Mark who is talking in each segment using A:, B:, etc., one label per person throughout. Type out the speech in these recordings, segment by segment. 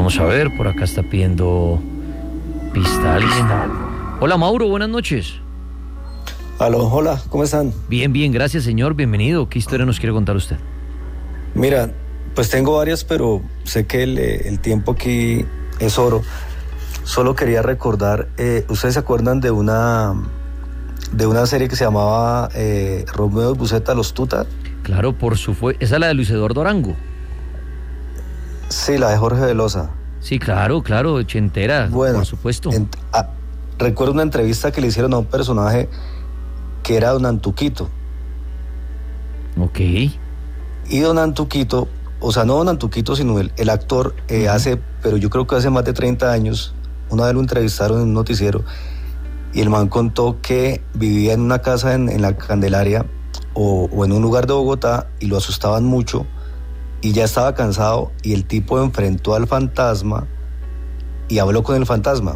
A: Vamos a ver, por acá está pidiendo pista alguien. Hola Mauro, buenas noches.
B: Aló, hola, ¿cómo están?
A: Bien, bien, gracias señor, bienvenido. ¿Qué historia nos quiere contar usted?
B: Mira, pues tengo varias, pero sé que el tiempo aquí es oro. Solo quería recordar, ¿ustedes se acuerdan de una serie que se llamaba Romeo y Buceta, Los Tuta?
A: Claro, esa es la de Luis Eduardo Arango.
B: Sí, la de Jorge Velosa.
A: Sí, claro, ochentera,
B: bueno,
A: por supuesto.
B: Recuerdo una entrevista que le hicieron a un personaje que era Don Antuquito.
A: Ok.
B: Y Don Antuquito, o sea, no Don Antuquito, sino el actor, pero yo creo que hace más de 30 años, una vez lo entrevistaron en un noticiero, y el man contó que vivía en una casa en la Candelaria o en un lugar de Bogotá, y lo asustaban mucho, y ya estaba cansado, y el tipo enfrentó al fantasma y habló con el fantasma.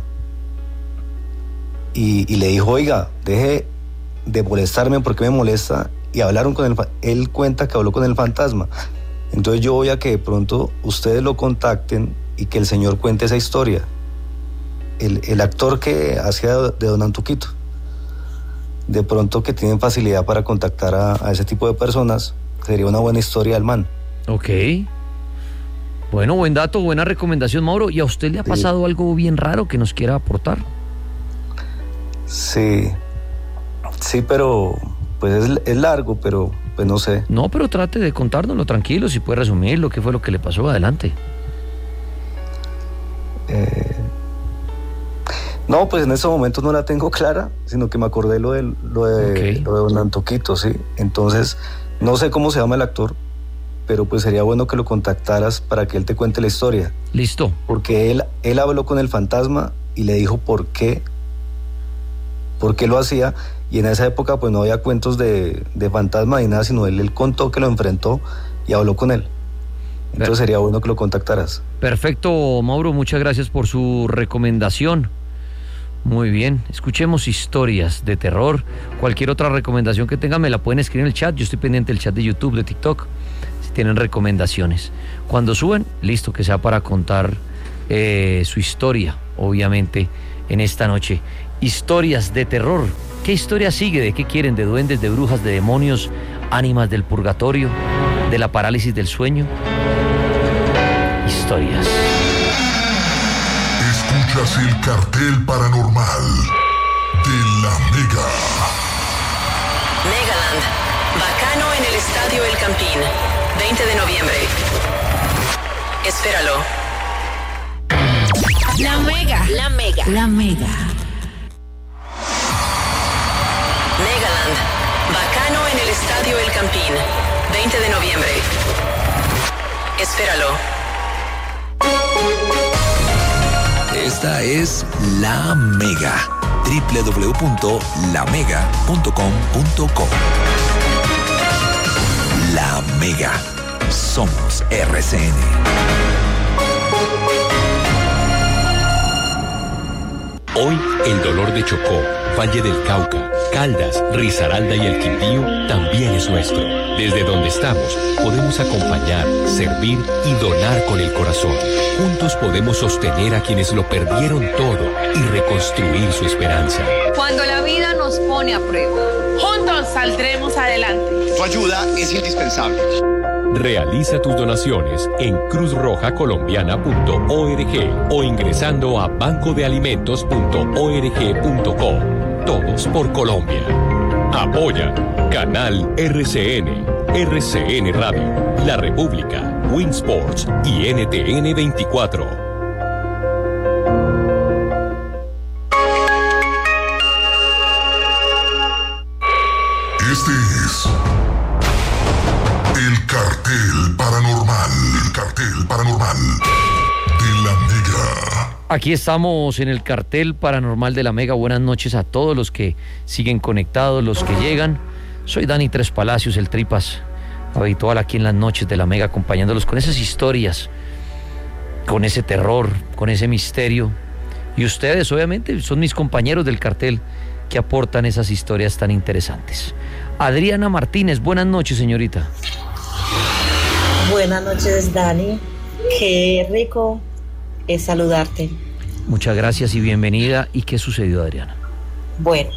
B: Y le dijo, oiga, deje de molestarme, porque me molesta. Y hablaron con él cuenta que habló con el fantasma. Entonces yo voy a que de pronto ustedes lo contacten y que el señor cuente esa historia. El actor que hacía de Don Antuquito. De pronto, que tienen facilidad para contactar a ese tipo de personas, sería una buena historia del man.
A: Ok. Bueno, buen dato, buena recomendación, Mauro. ¿Y a usted le ha pasado algo bien raro que nos quiera aportar?
B: Sí, pero pues es largo, pero pues no sé.
A: No, pero trate de contárnoslo tranquilo, si puede resumirlo, qué fue lo que le pasó, adelante.
B: No, pues en ese momento no la tengo clara, sino que me acordé lo de Don Antuquito, sí. Entonces, no sé cómo se llama el actor, pero pues sería bueno que lo contactaras para que él te cuente la historia.
A: Listo.
B: Porque él habló con el fantasma y le dijo por qué lo hacía, y en esa época pues no había cuentos de fantasma ni nada, sino él contó que lo enfrentó y habló con él. Entonces sería bueno que lo contactaras.
A: Perfecto, Mauro, muchas gracias por su recomendación. Muy bien, escuchemos historias de terror. Cualquier otra recomendación que tengan me la pueden escribir en el chat. Yo estoy pendiente del chat de YouTube, de TikTok, si tienen recomendaciones. Cuando suben, listo, que sea para contar su historia, obviamente, en esta noche. Historias de terror. ¿Qué historia sigue? ¿De qué quieren? ¿De duendes, de brujas, de demonios, ánimas del purgatorio, de la parálisis del sueño? Historias.
C: Escuchas el cartel paranormal de la Mega.
D: Megaland. Bacano en el Estadio El Campín. 20 de noviembre. Espéralo.
E: La Mega.
D: La Mega.
E: La Mega.
D: Megaland. Bacano en el Estadio El Campín. 20 de noviembre. Espéralo.
F: Esta es La Mega. www.lamega.com.co. La Mega. Somos RCN.
G: Hoy el dolor de Chocó, Valle del Cauca, Caldas, Risaralda y el Quindío también es nuestro. Desde donde estamos, podemos acompañar, servir y donar con el corazón. Juntos podemos sostener a quienes lo perdieron todo y reconstruir su esperanza.
H: Cuando la vida nos pone a prueba, juntos saldremos adelante.
I: Tu ayuda es indispensable.
G: Realiza tus donaciones en cruzrojacolombiana.org o ingresando a bancodealimentos.org.co. Todos por Colombia. Apoya Canal RCN, RCN Radio, La República, Winsports y NTN 24.
C: Este es el cartel paranormal. El cartel paranormal de la Mega.
A: Aquí estamos en el cartel paranormal de la Mega. Buenas noches a todos los que siguen conectados, los que llegan. Soy Dani Tres Palacios, el Tripas, habitual aquí en las noches de la Mega, acompañándolos con esas historias, con ese terror, con ese misterio. Y ustedes, obviamente, son mis compañeros del cartel que aportan esas historias tan interesantes. Adriana Martínez, buenas noches, señorita.
J: Buenas noches, Dani. Qué rico
E: saludarte.
A: Muchas gracias y bienvenida. ¿Y qué sucedió, Adriana?
E: Bueno,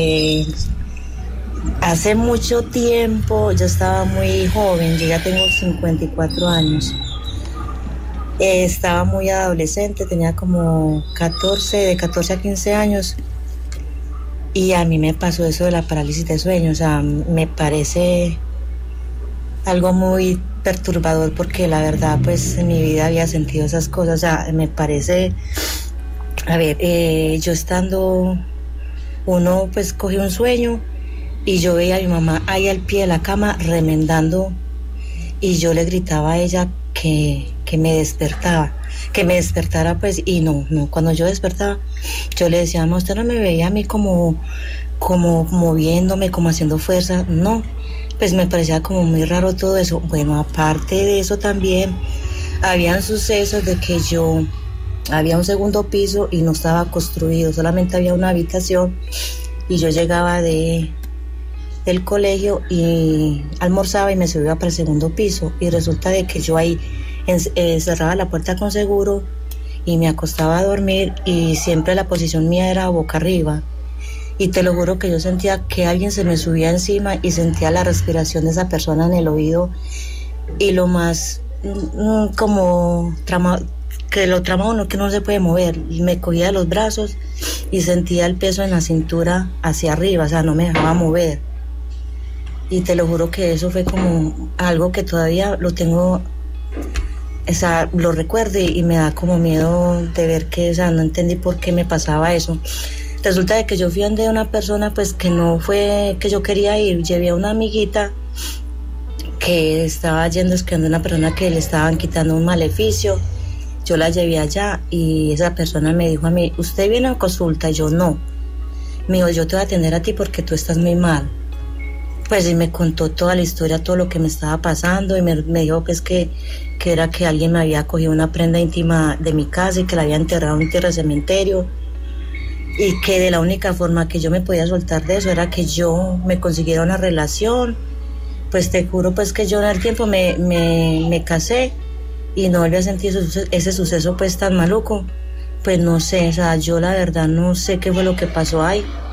E: hace mucho tiempo, yo estaba muy joven, yo ya tengo 54 años. Estaba muy adolescente, tenía como de 14 a 15 años. Y a mí me pasó eso de la parálisis de sueño. O sea, me parece algo muy perturbador porque la verdad, pues en mi vida había sentido esas cosas. O sea, me parece, a ver, yo estando, uno pues coge un sueño y yo veía a mi mamá ahí al pie de la cama remendando y yo le gritaba a ella que me despertara pues, y no, cuando yo despertaba, yo le decía, mamá, usted no me veía a mí como moviéndome, como haciendo fuerza, no, pues me parecía como muy raro todo eso. Bueno, aparte de eso también, habían sucesos de que había un segundo piso y no estaba construido, solamente había una habitación y yo llegaba del colegio y almorzaba y me subía para el segundo piso y resulta de que yo ahí cerraba la puerta con seguro y me acostaba a dormir y siempre la posición mía era boca arriba y te lo juro que yo sentía que alguien se me subía encima y sentía la respiración de esa persona en el oído y lo más como que lo trama uno que no se puede mover y me cogía de los brazos y sentía el peso en la cintura hacia arriba, o sea, no me dejaba mover. Y te lo juro que eso fue como algo que todavía lo tengo, o sea, lo recuerdo y me da como miedo de ver que, o sea, no entendí por qué me pasaba eso. Resulta de que yo fui donde una persona pues que no fue que yo quería ir, llevé a una amiguita que estaba yendo escribiendo a una persona que le estaban quitando un maleficio. Yo la llevé allá y esa persona me dijo a mí, ¿usted viene a consulta? Y yo no. Me dijo, yo te voy a atender a ti porque tú estás muy mal. Pues y me contó toda la historia, todo lo que me estaba pasando y me dijo pues que era que alguien me había cogido una prenda íntima de mi casa y que la había enterrado en tierra de cementerio y que de la única forma que yo me podía soltar de eso era que yo me consiguiera una relación. Pues te juro pues que yo en el tiempo me casé y no volví a sentir ese suceso pues tan maluco. Pues no sé, o sea, yo la verdad no sé qué fue lo que pasó ahí.